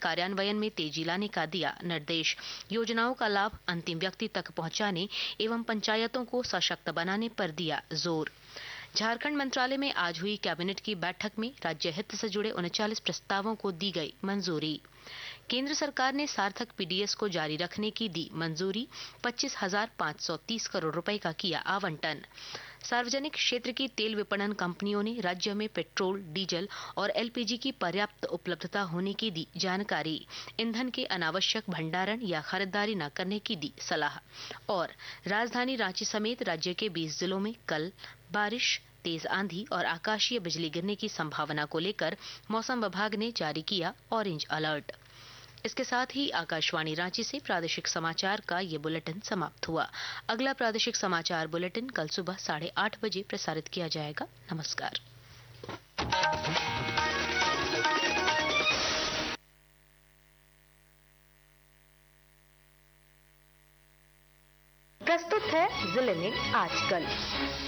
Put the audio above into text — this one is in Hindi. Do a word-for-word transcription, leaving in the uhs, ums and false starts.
कार्यान्वयन में तेजी लाने का दिया निर्देश। योजनाओं का लाभ अंतिम व्यक्ति तक पहुंचाने एवं पंचायतों को सशक्त बनाने पर दिया जोर। झारखंड मंत्रालय में आज हुई कैबिनेट की बैठक में राज्य हित से जुड़े उनचालीस प्रस्तावों को दी गई मंजूरी। केंद्र सरकार ने सार्थक पीडीएस को जारी रखने की दी मंजूरी। पच्चीस हजार पाँच सौ तीस करोड़ रुपए का किया आवंटन। सार्वजनिक क्षेत्र की तेल विपणन कंपनियों ने राज्य में पेट्रोल, डीजल और एलपीजी की पर्याप्त उपलब्धता होने की दी जानकारी। ईंधन के अनावश्यक भंडारण या खरीदारी न करने की दी सलाह। और राजधानी रांची समेत राज्य के बीस जिलों में कल बारिश, तेज आंधी और आकाशीय बिजली गिरने की संभावना को लेकर मौसम विभाग ने जारी किया ऑरेंज अलर्ट। इसके साथ ही आकाशवाणी रांची से प्रादेशिक समाचार का ये बुलेटिन समाप्त हुआ। अगला प्रादेशिक समाचार बुलेटिन कल सुबह साढ़े आठ बजे प्रसारित किया जाएगा। नमस्कार। प्रस्तुत है जिले में आजकल।